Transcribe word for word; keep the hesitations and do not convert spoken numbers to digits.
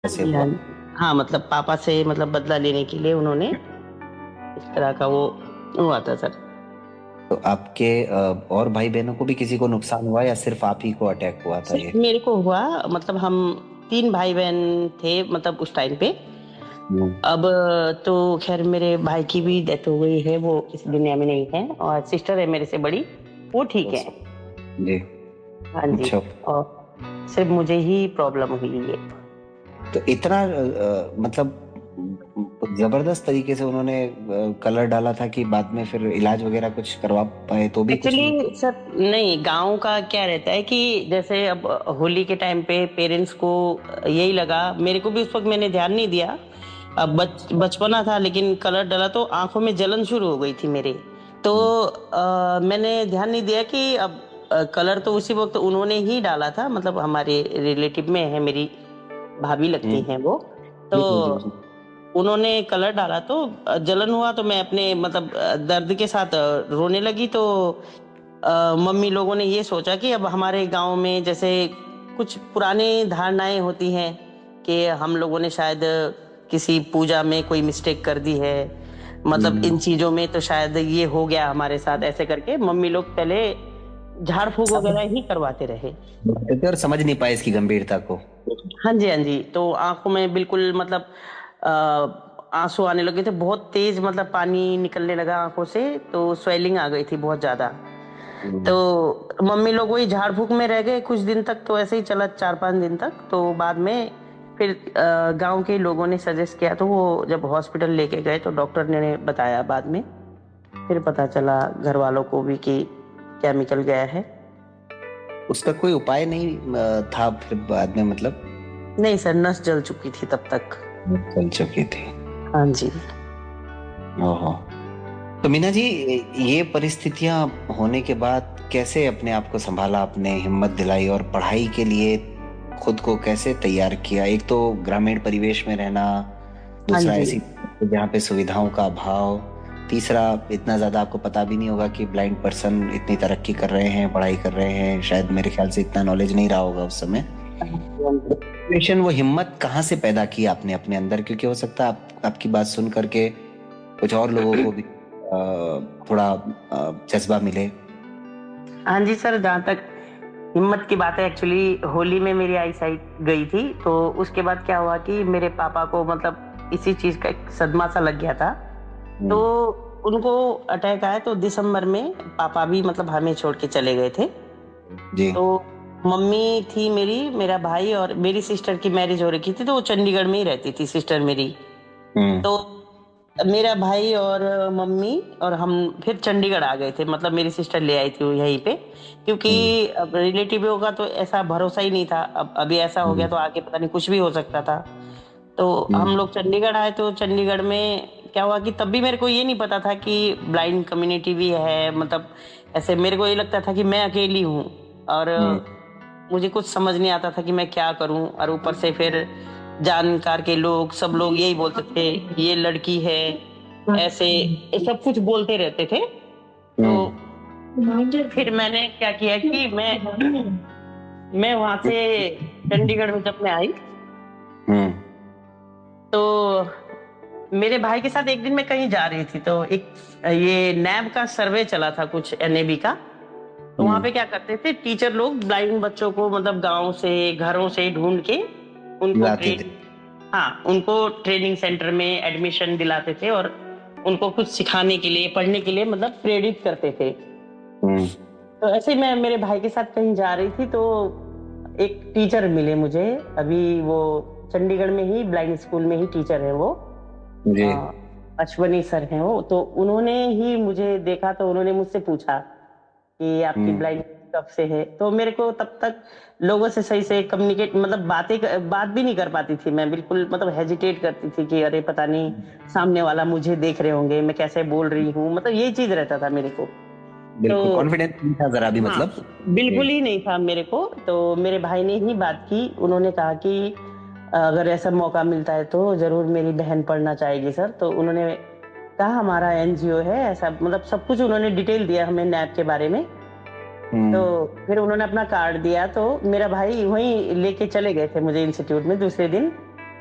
हाँ ऐसे जी, हाँ हुआ। जी। हाँ, मतलब पापा से मतलब बदला लेने के लिए उन्होंने इस तरह का वो हुआ था सर। तो आपके अ, और भाई बहनों को भी किसी को नुकसान हुआ या सिर्फ आप ही को अटैक हुआ था ये? सिर्फ मेरे को हुआ, मतलब हम तीन भाई बहन थे मतलब उस टाइम पे। हम्म। अब तो खैर मेरे भाई की भी डेथ हो गई है, वो इस दुनिया में नहीं है, और सिस्टर है मेरे से बड़ी, वो ठीक है। जी। हाँ जी। अच्छा। और सिर्फ मुझे ही प्रॉब्लम हुई है। तो इतना अ, अ, मतलब जबरदस्त तरीके से उन्होंने कलर डाला था कि बाद में फिर इलाज वगैरह कुछ करवा पाए तो भी कुछ नहीं? एक्चुअली सर नहीं, गांव का क्या रहता है कि जैसे अब होली के टाइम पे पेरेंट्स को यही लगा, मेरे को भी उस वक्त मैंने ध्यान नहीं दिया, अब बच बचपना था, लेकिन कलर डला तो आंखों में जलन शुरू हो गई थी मेरे। तो अ, मैंने ध्यान नहीं दिया कि अब अ, कलर तो उसी वक्त उन्होंने ही डाला था, मतलब हमारे रिलेटिव में है, मेरी भाभी लगती हम्म। हैं वो। तो जी जी जी जी। उन्होंने कलर डाला तो अ, जलन हुआ, तो मैं अपने मतलब अ, दर्द के साथ अ, रोने लगी। तो अ, मम्मी लोगों ने ये सोचा कि अब हमारे गांव में जैसे कुछ पुरानी धारणाएं होती हैं कि हम लोगों ने शायद किसी पूजा में कोई मिस्टेक कर दी है, मतलब हम्म। इन चीजों में तो शायद ये हो गया हमारे साथ, ऐसे करके मम्मी लोग पहले झाड़ फूक समझ वगैरह ही करवाते रहे। सकते थे और समझ नहीं पाए इसकी गंभीरता को। हाँ जी, हाँ जी। तो आंखों में बिल्कुल मतलब अ, आंसू आने लगे थे, बहुत तेज, मतलब पानी निकलने लगा आंखों से, तो स्वेलिंग आ गई थी बहुत ज्यादा। हम्म। तो मम्मी लोग वही झाड़ फूक में रह गए कुछ दिन तक, तो ऐसे ही चला चार पांच दिन तक। तो बाद में फिर अ, गांव के लोगों ने सजेस्ट किया, तो वो जब हॉस्पिटल लेके गए तो डॉक्टर ने बताया बाद में, फिर पता चला घर वालों को भी कि केमिकल गया है। उसका कोई उपाय नहीं अ, था फिर बाद में मतलब? नहीं सर, नस जल चुकी थी तब तक। चल चुकी थी। हाँ जी। ओहो। तो मीना जी, ये परिस्थितियां होने के बाद कैसे अपने आप को संभाला आपने, हिम्मत दिलाई और पढ़ाई के लिए खुद को कैसे तैयार किया? एक तो ग्रामीण परिवेश में रहना, हाँ दूसरा जी। ऐसी जहाँ पे सुविधाओं का अभाव, तीसरा इतना ज्यादा आपको पता भी नहीं होगा कि ब्लाइंड पर्सन इतनी तरक्की कर रहे हैं, पढ़ाई कर रहे हैं, शायद मेरे ख्याल से इतना नॉलेज नहीं रहा होगा उस समय। सिचुएशन, वो हिम्मत कहाँ से पैदा की आपने अपने अंदर? क्योंकि हो सकता है आप, आपकी बात सुन करके कुछ और लोगों को भी अ, थोड़ा अ, जज्बा मिले। हाँ जी सर, जहाँ तक हिम्मत की बात है, एक्चुअली होली में मेरी आई साइट गई थी, तो उसके बाद क्या हुआ कि मेरे पापा को मतलब इसी चीज का एक सदमा सा लग गया था। तो हम्म। उनको अटैक आया, तो दिसंबर में पापा भी मतलब हमें छोड़ के चले गए थे। जी। तो मम्मी थी मेरी, मेरा भाई, और मेरी सिस्टर की मैरिज हो रखी थी, तो वो चंडीगढ़ में ही रहती थी सिस्टर मेरी। हम्म। तो मेरा भाई और मम्मी और हम फिर चंडीगढ़ आ गए थे, मतलब मेरी सिस्टर ले आई थी वो यहीं पे, क्योंकि हम्म। अब रिलेटिव होगा तो ऐसा भरोसा ही नहीं था, अब अभी ऐसा हो गया हम्म। तो आगे पता नहीं कुछ भी हो सकता था। तो हम हम्म। लोग चंडीगढ़ आए, तो चंडीगढ़ में क्या हुआ कि तब भी मेरे को ये नहीं पता था कि ब्लाइंड कम्युनिटी भी है, मतलब ऐसे मेरे को ये लगता था कि मैं अकेली हूँ, और हम्म। मुझे कुछ समझ नहीं आता था कि मैं क्या करूं। और ऊपर से फिर जानकार के लोग, सब लोग यही बोलते थे ये लड़की है, ऐसे ये सब कुछ बोलते रहते थे। तो हम्म। फिर मैंने क्या किया कि मैं मैं वहां से चंडीगढ़ में जब मैं आई, हम्म। तो मेरे भाई के साथ एक दिन मैं कहीं जा रही थी, तो एक ये नैब का सर्वे चला था कुछ, एन ए बी का। तो वहां हम्म। पे क्या करते थे टीचर लोग, ब्लाइंड बच्चों को मतलब गांव से घरों से ढूंढ के उनको लाते थे। ट्रेन, हाँ उनको ट्रेनिंग सेंटर में एडमिशन दिलाते थे, और उनको कुछ सिखाने के लिए, पढ़ने के लिए मतलब प्रेरित करते थे। हम्म। तो ऐसे ही मैं मेरे भाई के साथ कहीं जा रही थी, तो एक टीचर मिले मुझे, अभी वो चंडीगढ़ में ही ब्लाइंड स्कूल में ही टीचर है वो, जी। अ, अश्वनी सर हैं वो। तो उन्होंने ही मुझे देखा, तो उन्होंने मुझसे पूछा कि आपकी हम्म। ब्लाइंड कब से है। तो मेरे को तब तक लोगों से सही से कम्युनिकेट, मतलब बातें बात भी नहीं कर पाती थी मैं, बिल्कुल मतलब हेजिटेट करती थी कि अरे पता नहीं सामने वाला मुझे देख रहे होंगे, मैं कैसे बोल रही हूँ, मतलब यही चीज रहता था मेरे को। बिल्कुल तो कॉन्फिडेंस नहीं था जरा भी हाँ, मतलब। जी। बिल्कुल ही नहीं था मेरे को। तो मेरे भाई ने ही बात की, उन्होंने कहा कि अगर ऐसा मौका मिलता है तो जरूर मेरी बहन पढ़ना चाहेगी सर। तो उन्होंने कहा हमारा एन जी ओ है ऐसा, मतलब सब कुछ उन्होंने डिटेल दिया हमें नैब के बारे में। तो हम्म। फिर उन्होंने अपना कार्ड दिया, तो मेरा भाई वहीं लेके चले गए थे मुझे इंस्टीट्यूट में दूसरे दिन।